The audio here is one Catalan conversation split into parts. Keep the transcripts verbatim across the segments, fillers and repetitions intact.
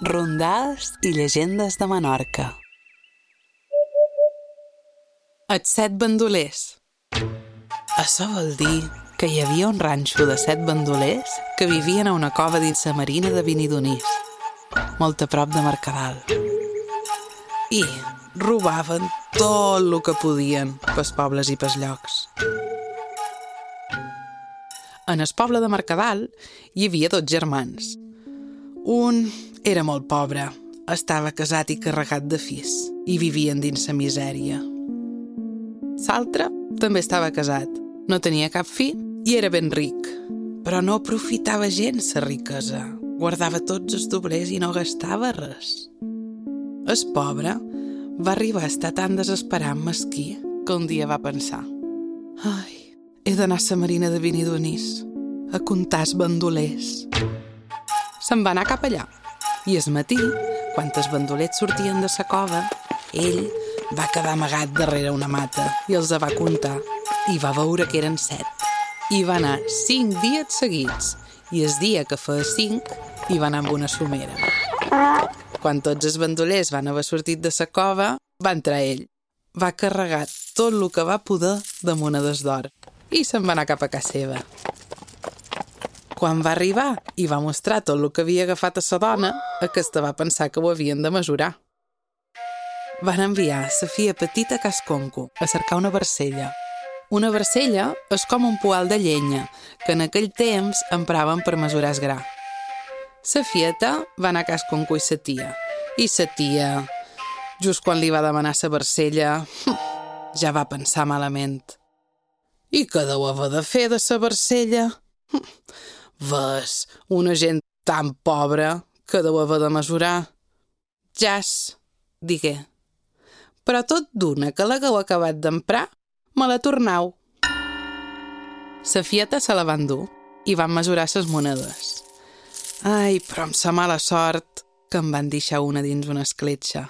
Rondals i llegendes de Menorca. Els set bandolers. Això vol dir que hi havia un ranxo de set bandolers que vivien a una cova dins la marina de Benidonís, molt a prop de Mercadal. I robaven tot el que podien pels pobles i pels llocs. En el poble de Mercadal hi havia dos germans. Un era molt pobre, estava casat i carregat de fills i vivien dins la misèria. L'altre també estava casat, no tenia cap fill i era ben ric, però no aprofitava gens la riquesa, guardava tots els doblers i no gastava res. El pobre va arribar a estar tan desesperat mesquí que un dia va pensar: ai, he d'anar a la marina de Benidonís a comptar els bandolers. Se'n va anar cap allà i al matí, quan els bandolets sortien de la cova, ell va quedar amagat darrere una mata i els va comptar i va veure que eren set. I va anar cinc dies seguits i el dia que feia cinc hi va anar amb una somera. Quan tots els bandolers van haver sortit de la cova, va entrar ell. Va carregar tot el que va poder de monedes d'or i se'n va anar cap a casa seva. Quan va arribar i va mostrar tot el que havia agafat a la dona, aquesta va pensar que ho havien de mesurar. Van enviar la filla petita a Casconco a cercar una barcella. Una barcella és com un poal de llenya que en aquell temps empraven per mesurar el gra. La fieta va anar a Casconco i la tia. I la tia, just quan li va demanar la barcella, ja va pensar malament. I què deu haver de fer de la barcella? Ves, una gent tan pobra que deu haver de mesurar. Jas, digué. Però tot d'una que l'hagueu acabat d'emprar, me la tornau. La fieta se la van dur i van mesurar les monedes. Ai, però amb sa mala sort que em van deixar una dins una escletxa.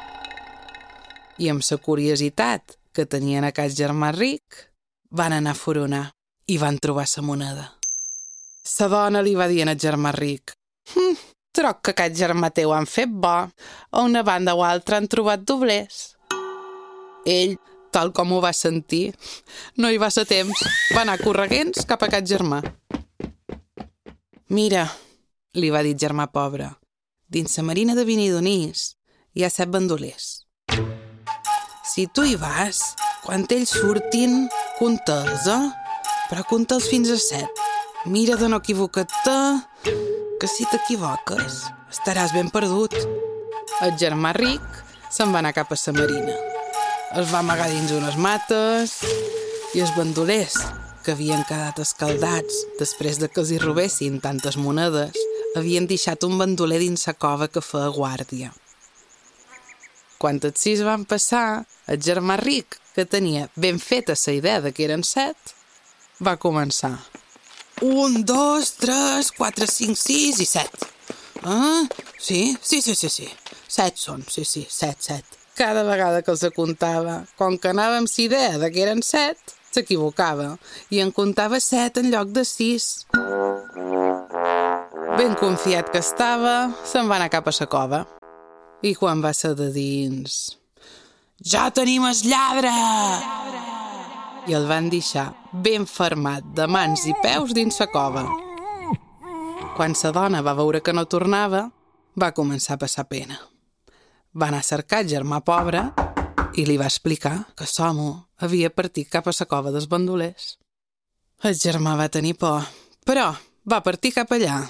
I amb sa curiositat que tenien a cas germà ric, van anar a furonar i van trobar sa moneda. Sa dona li va dir al germà ric: hm, troc que aquest germà teu han fet bo, a una banda o altra han trobat doblers. Ell, tal com ho va sentir, no hi va ser temps, va anar correguents cap a aquest germà. Mira, li va dir el germà pobre, dins la marina de Benidonís hi ha set bandolers. Si tu hi vas, quan ells surtin, compta'ls, eh? Però compta'ls fins a set. Mira de no equivocar-te, que si t'equivoques estaràs ben perdut. El germà ric se'n va anar cap a la marina. Es va amagar dins unes mates i els bandolers, que havien quedat escaldats després de que els hi robessin tantes monedes, havien deixat un bandoler dins la cova que feia guàrdia. Quan els sis van passar, el germà ric, que tenia ben feta la idea de que eren set, va començar. Un, dos, tres, quatre, cinc, sis i set. Ah, sí, sí, sí, sí, sí. Set són, sí, sí, set, set. Cada vegada que els comptava, com que anava amb la idea de que eren set, s'equivocava i en comptava set en lloc de sis. Ben confiat que estava, se'n va anar cap a la cova. I quan va ser de dins... Ja tenim el lladre! I el van deixar ben fermat de mans i peus dins la cova. Quan la dona va veure que no tornava, va començar a passar pena. Va anar a cercar el germà pobre i li va explicar que l'home havia partit cap a la cova dels bandolers. El germà va tenir por, però va partir cap allà.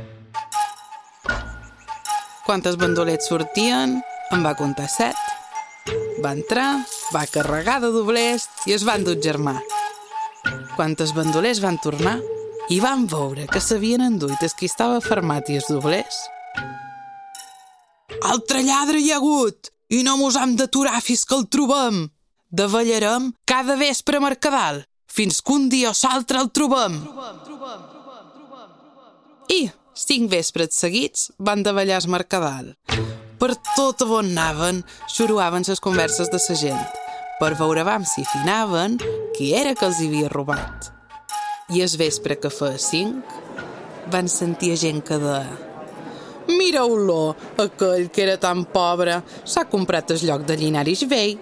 Quan els bandolets sortien, en va comptar set. Va entrar, va carregar de doblers i es van dur el germà. Quan els bandolers van tornar i van veure que s'havien enduit el qui estava fermat i els doblers. Altre lladre hi ha hagut i no mos hem d'aturar fins que el trobem. Davallarem cada vespre a Mercadal fins que un dia o l'altre el trobem. I cinc vespres seguits van davallar el Mercadal. Per tot on anaven, xuruaven les converses de la gent, per veure vam si finaven qui era que els havia robat. I el vespre que feia cinc, van sentir gent que deia: Mireu-lo, aquell que era tan pobre s'ha comprat el lloc de Llinaris vell.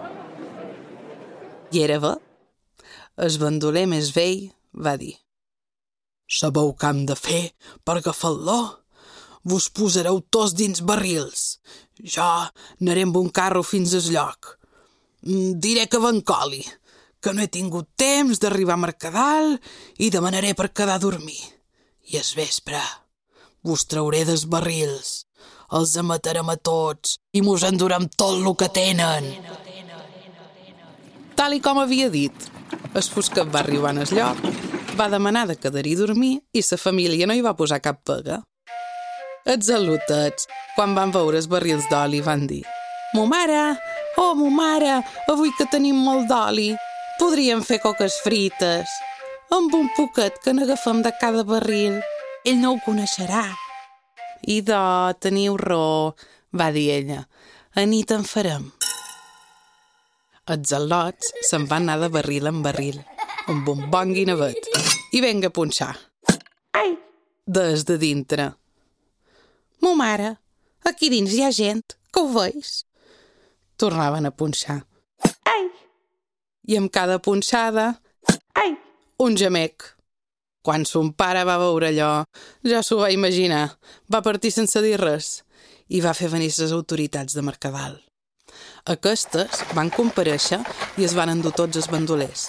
I era bé. El bandoler més vell va dir: sabeu què hem de fer per agafar-lo? Vos posareu tots dins barrils. Jo anaré amb un carro fins al lloc. Diré que m'encoli, que no he tingut temps d'arribar a Mercadal i demanaré per quedar a dormir. I al vespre vos trauré dels barrils, els amatarem a tots i mos endurem tot el que tenen. Tal i com havia dit, el Fusquet va arribar al lloc, va demanar de quedar-hi a dormir i la família no hi va posar cap pega. Els al·lotets, quan van veure els barrils d'oli, van dir: «Mo mare, oh, mo mare, avui que tenim molt d'oli, podríem fer coques frites. Amb un poquet que n'agafem de cada barril, ell no ho coneixerà». «Idò, teniu raó», va dir ella, «a nit en farem». Els al·lots se'n van anar de barril en barril, amb un bon guinevet, i venga a punxar. Ai! Des de dintre. «Mo mare, aquí dins hi ha gent, que ho veus?» Tornaven a punxar. Ai! I amb cada punxada, ai! Un gemec. Quan son pare va veure allò, ja s'ho va imaginar, va partir sense dir res i va fer venir les autoritats de Mercadal. Aquestes van comparèixer i es van endur tots els bandolers.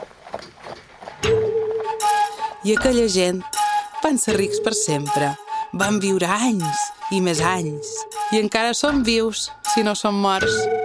I aquella gent van ser rics per sempre. Van viure anys i més anys. I encara són vius, si no són morts.